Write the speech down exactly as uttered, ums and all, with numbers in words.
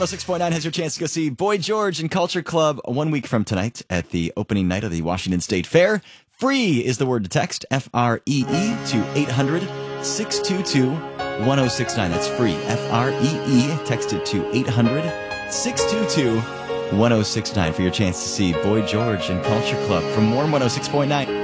one oh six point nine has your chance to go see Boy George and Culture Club one week from tonight at the opening night of the Washington State Fair. Free is the word to text, F R E E, to eight hundred, six two two, one oh six nine. That's free, F R E E. Text it to eight hundred, six two two, one oh six nine for your chance to see Boy George and Culture Club from Warm one oh six point nine.